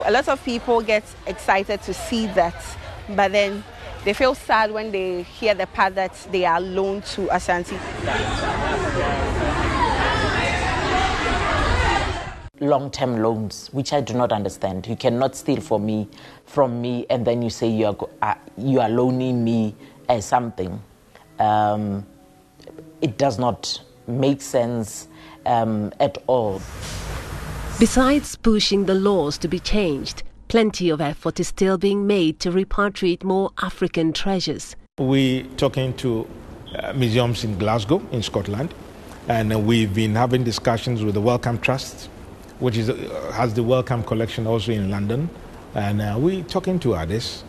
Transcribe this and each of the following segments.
A lot of people get excited to see that, but then they feel sad when they hear the part that they are loaned to Ashanti. Long-term loans, which I do not understand. You cannot steal from me, and then you say you are loaning me something. It does not make sense at all. Besides pushing the laws to be changed, plenty of effort is still being made to repatriate more African treasures. We're talking to museums in Glasgow, in Scotland, and we've been having discussions with the Wellcome Trust, which has the Wellcome Collection also in London, and we're talking to others.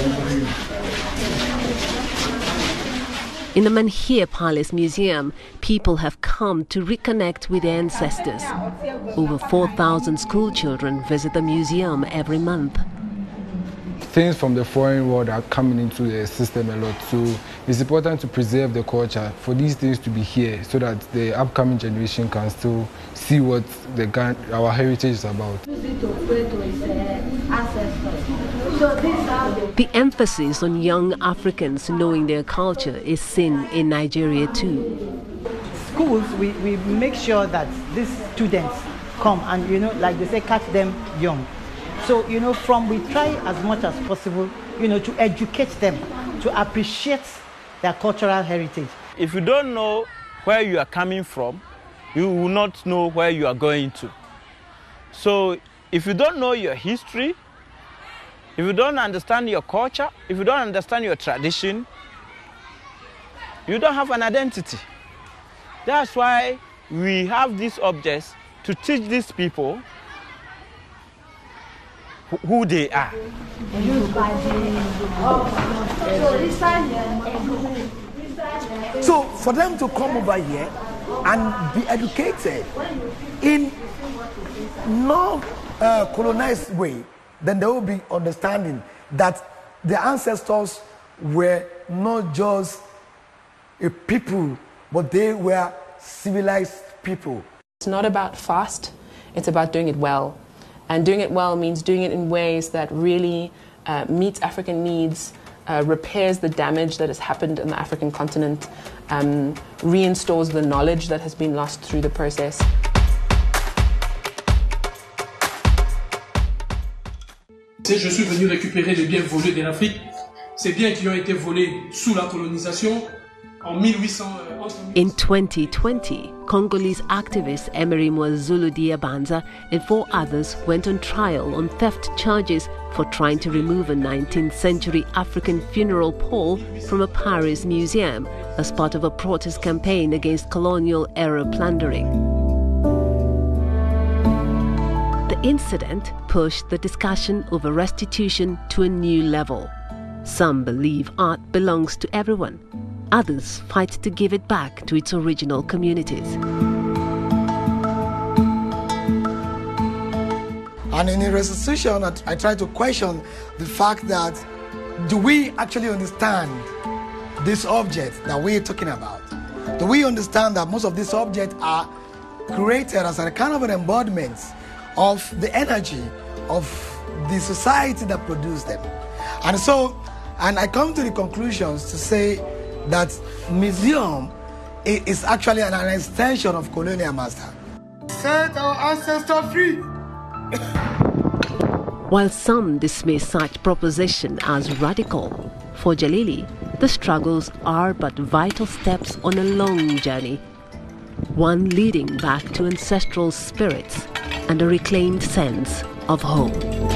In the Menhir Palace Museum, people have come to reconnect with their ancestors. Over 4,000 school children visit the museum every month. Things from the foreign world are coming into the system a lot, so it's important to preserve the culture, for these things to be here, so that the upcoming generation can still see what our heritage is about. The emphasis on young Africans knowing their culture is seen in Nigeria too. Schools, we make sure that these students come and, like they say, catch them young. So, we try as much as possible, to educate them, to appreciate their cultural heritage. If you don't know where you are coming from, you will not know where you are going to. So, if you don't know your history, if you don't understand your culture, if you don't understand your tradition, you don't have an identity. That's why we have these objects to teach these people who they are. So for them to come over here and be educated in no colonized way, then they will be understanding that the ancestors were not just a people, but they were civilized people. It's not about fast, it's about doing it well. And doing it well means doing it in ways that really meets African needs, repairs the damage that has happened in the African continent, reinstalls the knowledge that has been lost through the process. Je suis venu récupérer les biens volés de l'Afrique. Ces biens qui ont été volés sous la colonisation en 1800. In 2020, Congolese activist Emery Mwazulu Diabanza and 4 others went on trial on theft charges for trying to remove a 19th century African funeral pole from a Paris museum as part of a protest campaign against colonial-era plundering. The incident pushed the discussion over restitution to a new level. Some believe art belongs to everyone. Others fight to give it back to its original communities. And in the restitution, I try to question the fact that, do we actually understand this object that we're talking about? Do we understand that most of these objects are created as a kind of an embodiment of the energy of the society that produced them? And I come to the conclusions to say that museum is actually an extension of colonial master. Set our ancestors free. While some dismiss such proposition as radical, for Jalili, the struggles are but vital steps on a long journey, one leading back to ancestral spirits and a reclaimed sense of home.